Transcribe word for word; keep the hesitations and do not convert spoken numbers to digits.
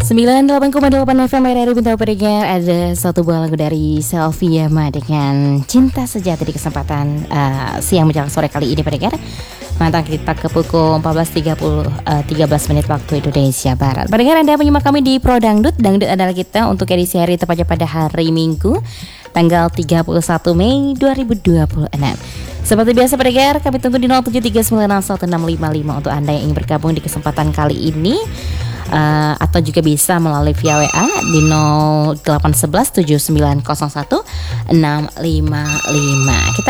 sembilan puluh delapan koma delapan F M R R I Bintang Pendengar. Ada satu buah lagu dari Selvi Yama dengan Cinta Sejati di kesempatan uh, siang menjelang sore kali ini pendengar. Mantap, kita ke pukul empat belas tiga puluh, uh, tiga belas menit waktu Indonesia Barat. Pendengar, Anda menyimak kami di Pro Dangdut. Dangdut adalah kita untuk edisi hari tepatnya pada hari Minggu tanggal tiga puluh satu Mei dua ribu dua puluh enam. Seperti biasa pendengar, kami tunggu di nol tujuh tiga sembilan enam satu enam lima lima untuk Anda yang ingin bergabung di kesempatan kali ini. Uh, atau juga bisa melalui via W A di nol delapan satu satu tujuh sembilan nol satu enam lima lima. Kita